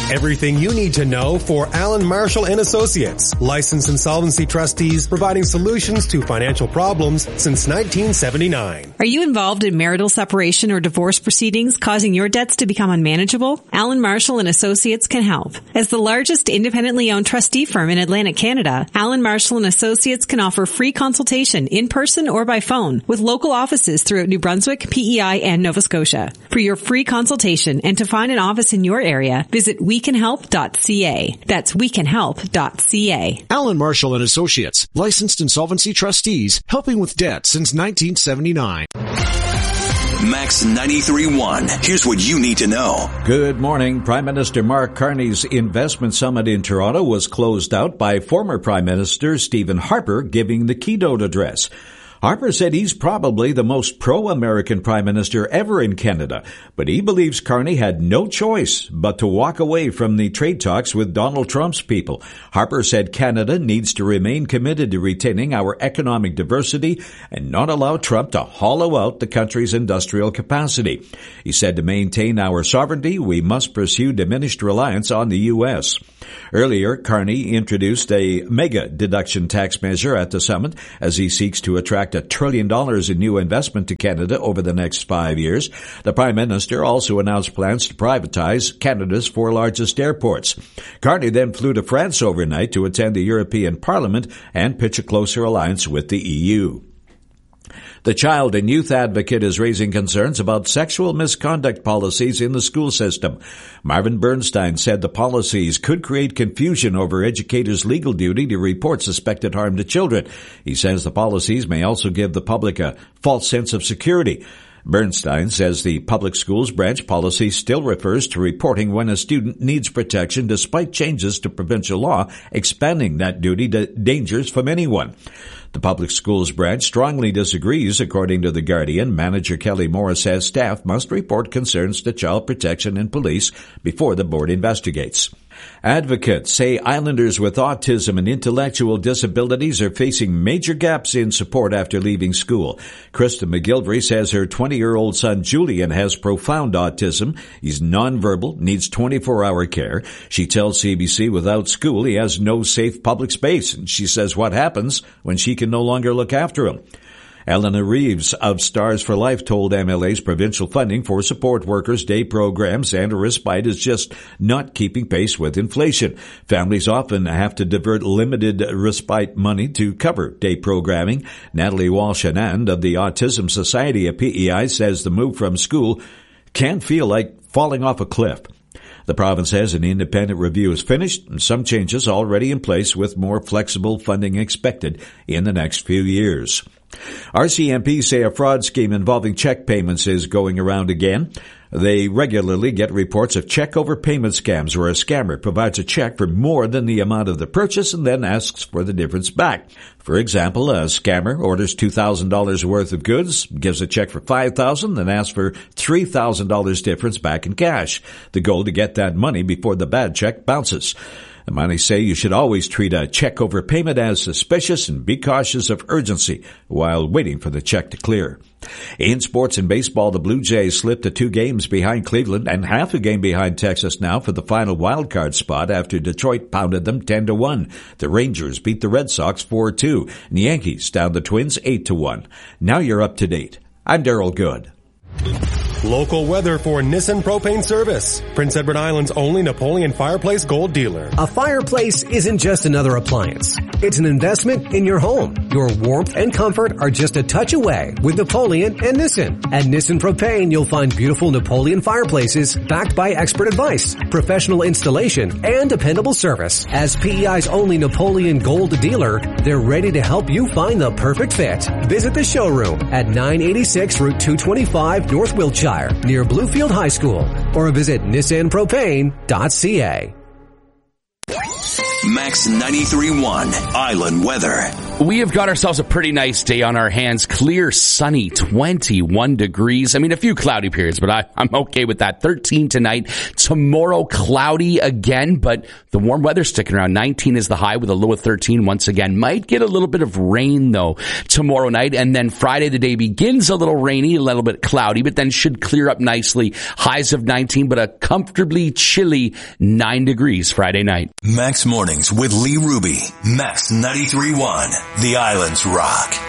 Everything you need to know for Allen Marshall and Associates, licensed insolvency trustees providing solutions to financial problems since 1979. Are you involved in marital separation or divorce proceedings causing your debts to become unmanageable? Allen Marshall and Associates can help. As the largest independently owned trustee firm in Atlantic Canada, Allen Marshall and Associates can offer free consultation in person or by phone with local offices throughout New Brunswick, PEI, and Nova Scotia. For your free consultation and to find an office in your area, visit wecanhelp.ca. That's wecanhelp.ca. Allen Marshall and Associates, licensed insolvency trustees, helping with debt since 1979. Max 93.1. Here's what you need to know. Good morning. Prime Minister Mark Carney's investment summit in Toronto was closed out by former Prime Minister Stephen Harper giving the keynote address. Harper said he's probably the most pro-American prime minister ever in Canada, but he believes Carney had no choice but to walk away from the trade talks with Donald Trump's people. Harper said Canada needs to remain committed to retaining our economic diversity and not allow Trump to hollow out the country's industrial capacity. He said to maintain our sovereignty, we must pursue diminished reliance on the U.S. Earlier, Carney introduced a mega deduction tax measure at the summit as he seeks to attract $1 trillion in new investment to Canada over the next 5 years. The Prime Minister also announced plans to privatize Canada's 4 largest airports. Carney then flew to France overnight to attend the European Parliament and pitch a closer alliance with the EU. The Child and Youth Advocate is raising concerns about sexual misconduct policies in the school system. Marvin Bernstein said the policies could create confusion over educators' legal duty to report suspected harm to children. He says the policies may also give the public a false sense of security. Bernstein says the public schools branch policy still refers to reporting when a student needs protection despite changes to provincial law expanding that duty to dangers from anyone. The public schools branch strongly disagrees. According to The Guardian, manager Kelly Morris says staff must report concerns to child protection and police before the board investigates. Advocates say islanders with autism and intellectual disabilities are facing major gaps in support after leaving school. Krista McGilvery says her 20-year-old son Julian has profound autism. He's nonverbal, needs 24-hour care. She tells CBC without school he has no safe public space, and she says what happens when she can no longer look after him. Eleanor Reeves of Stars for Life told MLA's provincial funding for support workers' day programs and a respite is just not keeping pace with inflation. Families often have to divert limited respite money to cover day programming. Natalie Walsh-Anand of the Autism Society of PEI says the move from school can feel like falling off a cliff. The province says an independent review is finished and some changes already in place with more flexible funding expected in the next few years. RCMP say a fraud scheme involving check payments is going around again. They regularly get reports of check overpayment scams where a scammer provides a check for more than the amount of the purchase and then asks for the difference back. For example, a scammer orders $2,000 worth of goods, gives a check for $5,000, then asks for $3,000 difference back in cash. The goal to get that money before the bad check bounces. The money say you should always treat a check overpayment as suspicious and be cautious of urgency while waiting for the check to clear. In sports and baseball, the Blue Jays slipped to 2 games behind Cleveland and half a game behind Texas now for the final wildcard spot after Detroit pounded them 10-1. The Rangers beat the Red Sox 4-2. And the Yankees downed the Twins 8-1. Now you're up to date. I'm Daryl Good. Local weather for Nissan Propane Service, Prince Edward Island's only Napoleon Fireplace Gold dealer. A fireplace isn't just another appliance. It's an investment in your home. Your warmth and comfort are just a touch away with Napoleon and Nissan. At Nissan Propane, you'll find beautiful Napoleon fireplaces backed by expert advice, professional installation, and dependable service. As PEI's only Napoleon Gold dealer, they're ready to help you find the perfect fit. Visit the showroom at 986 Route 225 North Wiltshire, near Bluefield High School, or visit nissanpropane.ca. Max 93.1 Island Weather. We have got ourselves a pretty nice day on our hands. Clear, sunny, 21 degrees. I mean, a few cloudy periods, but I'm okay with that. 13 tonight. Tomorrow, cloudy again, but the warm weather sticking around. 19 is the high with a low of 13 once again. Might get a little bit of rain, though, tomorrow night. And then Friday, the day begins a little rainy, a little bit cloudy, but then should clear up nicely. Highs of 19, but a comfortably chilly 9 degrees Friday night. Max Mornings with Lee Ruby. Max 93.1. The Islands Rock.